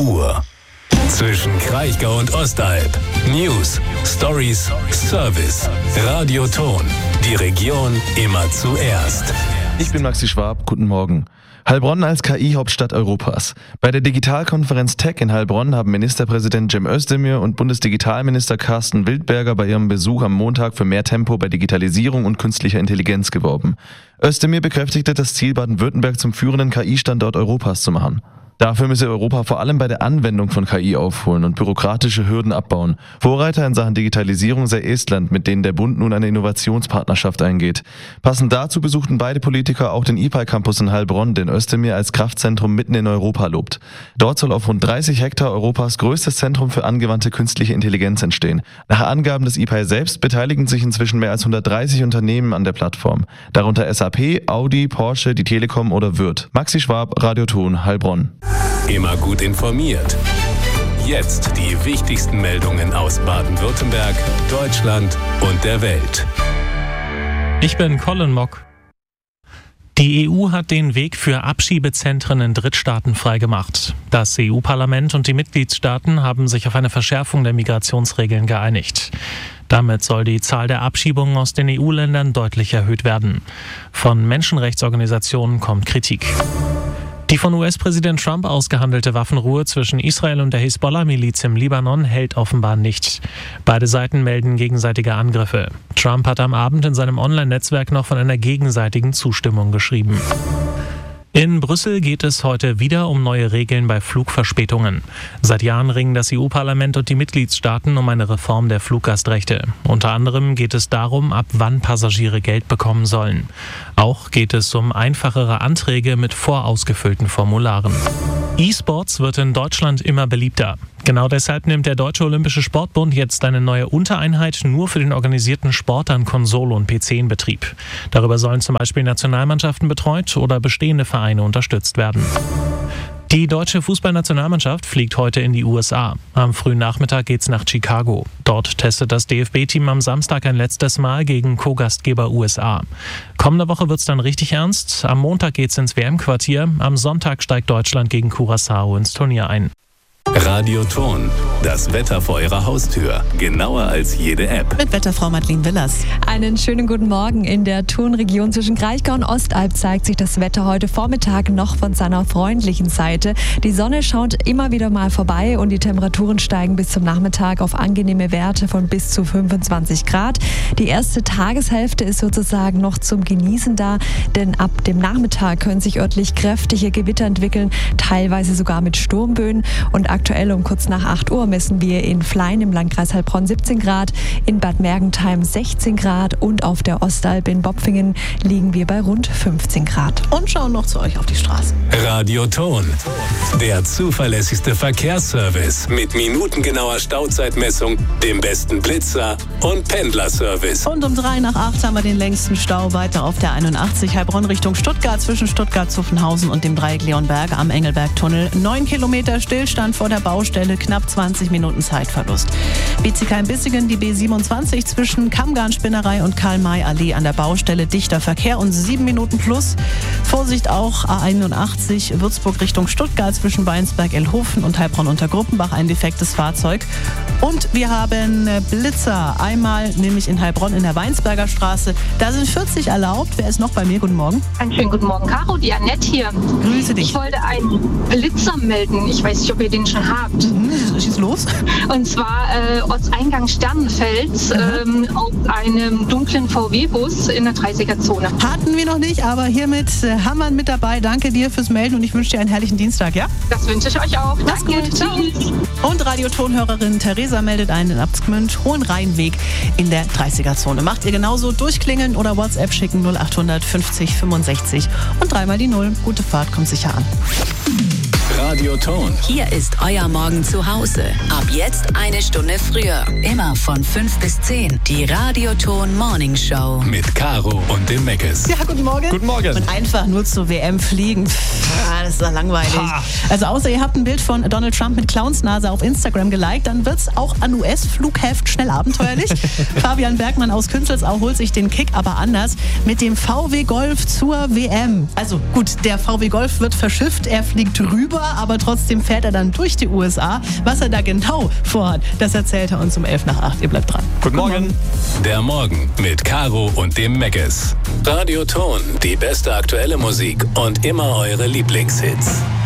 Uhr. Zwischen Kraichgau und Ostalb. News, Stories, Service. Radioton. Die Region immer zuerst. Ich bin Maxi Schwab, guten Morgen. Heilbronn als KI-Hauptstadt Europas. Bei der Digitalkonferenz Tech in Heilbronn haben Ministerpräsident Cem Özdemir und Bundesdigitalminister Carsten Wildberger bei ihrem Besuch am Montag für mehr Tempo bei Digitalisierung und künstlicher Intelligenz geworben. Özdemir bekräftigte das Ziel, Baden-Württemberg zum führenden KI-Standort Europas zu machen. Dafür müsse Europa vor allem bei der Anwendung von KI aufholen und bürokratische Hürden abbauen. Vorreiter in Sachen Digitalisierung sei Estland, mit denen der Bund nun eine Innovationspartnerschaft eingeht. Passend dazu besuchten beide Politiker auch den IPAI-Campus in Heilbronn, den Özdemir als Kraftzentrum mitten in Europa lobt. Dort soll auf rund 30 Hektar Europas größtes Zentrum für angewandte künstliche Intelligenz entstehen. Nach Angaben des IPAI selbst beteiligen sich inzwischen mehr als 130 Unternehmen an der Plattform. Darunter SAP, Audi, Porsche, die Telekom oder Würth. Maxi Schwab, Radioton, Heilbronn. Immer gut informiert. Jetzt die wichtigsten Meldungen aus Baden-Württemberg, Deutschland und der Welt. Ich bin Colin Mock. Die EU hat den Weg für Abschiebezentren in Drittstaaten freigemacht. Das EU-Parlament und die Mitgliedstaaten haben sich auf eine Verschärfung der Migrationsregeln geeinigt. Damit soll die Zahl der Abschiebungen aus den EU-Ländern deutlich erhöht werden. Von Menschenrechtsorganisationen kommt Kritik. Die von US-Präsident Trump ausgehandelte Waffenruhe zwischen Israel und der Hisbollah-Miliz im Libanon hält offenbar nicht. Beide Seiten melden gegenseitige Angriffe. Trump hat am Abend in seinem Online-Netzwerk noch von einer gegenseitigen Zustimmung geschrieben. In Brüssel geht es heute wieder um neue Regeln bei Flugverspätungen. Seit Jahren ringen das EU-Parlament und die Mitgliedstaaten um eine Reform der Fluggastrechte. Unter anderem geht es darum, ab wann Passagiere Geld bekommen sollen. Auch geht es um einfachere Anträge mit vorausgefüllten Formularen. E-Sports wird in Deutschland immer beliebter. Genau deshalb nimmt der Deutsche Olympische Sportbund jetzt eine neue Untereinheit nur für den organisierten Sport an Konsole und PC in Betrieb. Darüber sollen zum Beispiel Nationalmannschaften betreut oder bestehende Vereine unterstützt werden. Die deutsche Fußballnationalmannschaft fliegt heute in die USA. Am frühen Nachmittag geht's nach Chicago. Dort testet das DFB-Team am Samstag ein letztes Mal gegen Co-Gastgeber USA. Kommende Woche wird's dann richtig ernst. Am Montag geht's ins WM-Quartier. Am Sonntag steigt Deutschland gegen Curaçao ins Turnier ein. Radioton. Das Wetter vor Ihrer Haustür. Genauer als jede App. Mit Wetterfrau Madeleine Willers. Einen schönen guten Morgen. In der Thun-Region zwischen Kraichgau und Ostalb zeigt sich das Wetter heute Vormittag noch von seiner freundlichen Seite. Die Sonne schaut immer wieder mal vorbei und die Temperaturen steigen bis zum Nachmittag auf angenehme Werte von bis zu 25 Grad. Die erste Tageshälfte ist sozusagen noch zum Genießen da, denn ab dem Nachmittag können sich örtlich kräftige Gewitter entwickeln, teilweise sogar mit Sturmböen. Und aktuell um kurz nach 8 Uhr messen wir in Flein im Landkreis Heilbronn 17 Grad, in Bad Mergentheim 16 Grad und auf der Ostalb in Bopfingen liegen wir bei rund 15 Grad. Und schauen noch zu euch auf die Straßen. Radioton. Der zuverlässigste Verkehrsservice mit minutengenauer Stauzeitmessung, dem besten Blitzer und Pendlerservice. Und um 7:55 haben wir den längsten Stau weiter auf der 81 Heilbronn Richtung Stuttgart zwischen Stuttgart-Zuffenhausen und dem Dreieck Leonberg am Engelberg-Tunnel. 9 Kilometer Stillstand vor der Baustelle, knapp 20 Minuten Zeitverlust. Bietigheim-Bissingen, die B27 zwischen Kammgarn-Spinnerei und Karl-May-Allee an der Baustelle, dichter Verkehr und 7 Minuten plus. Vorsicht auch A81 Würzburg Richtung Stuttgart zwischen Weinsberg-Elhofen und Heilbronn-Untergruppenbach, ein defektes Fahrzeug. Und wir haben Blitzer, einmal nämlich in Heilbronn in der Weinsberger Straße. Da sind 40 erlaubt. Wer ist noch bei mir? Guten Morgen. Einen schönen guten Morgen, Caro, die Annette hier. Grüße dich. Ich wollte einen Blitzer melden. Ich weiß nicht, ob ihr den schon habt. Schieß los. Und zwar Ortseingang Sternenfels auf einem dunklen VW-Bus in der 30er-Zone. Hatten wir noch nicht, aber hiermit haben wir mit dabei. Danke dir fürs Melden und ich wünsche dir einen herrlichen Dienstag, ja? Das wünsche ich euch auch. Mach's Danke. gut. Ciao. Tschüss. Und Radiotonhörerin Theresa meldet einen in Abtsgmünd, Hohenrheinweg in der 30er-Zone. Macht ihr genauso, durchklingeln oder WhatsApp schicken 0800 50 65 und 3 die 0. Gute Fahrt, kommt sicher an. Radioton. Hier ist euer Morgen zu Hause. Ab jetzt eine Stunde früher. Immer von 5 bis 10. Die Radioton Morning Show. Mit Caro und dem Meckes. Ja, guten Morgen. Guten Morgen. Und einfach nur zur WM fliegen. Das ist doch langweilig. Also außer ihr habt ein Bild von Donald Trump mit Clownsnase auf Instagram geliked, dann wird's auch an US-Flughäfen schnell abenteuerlich. Fabian Bergmann aus Künzelsau holt sich den Kick aber anders mit dem VW Golf zur WM. Also gut, der VW Golf wird verschifft, er fliegt rüber, aber trotzdem fährt er dann durch die USA. Was er da genau vorhat, das erzählt er uns um 7:11. Ihr bleibt dran. Guten Morgen. Der Morgen mit Caro und dem Meckes. Radio Ton, die beste aktuelle Musik und immer eure Lieblingshits.